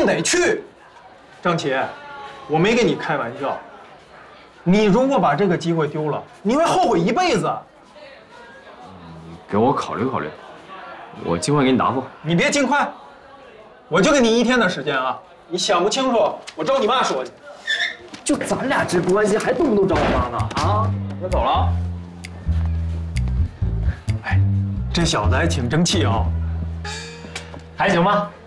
定得去。张琪，我没跟你开玩笑，你如果把这个机会丢了，你会后悔一辈子。 给我考虑考虑，我尽快给你答复。 你别尽快，我就给你1天的时间啊！你想不清楚，我找你妈说去。 就咱俩这关系，还动不动找我妈呢？啊， 我走了。 哎，这小子还挺争气啊。 还行吧。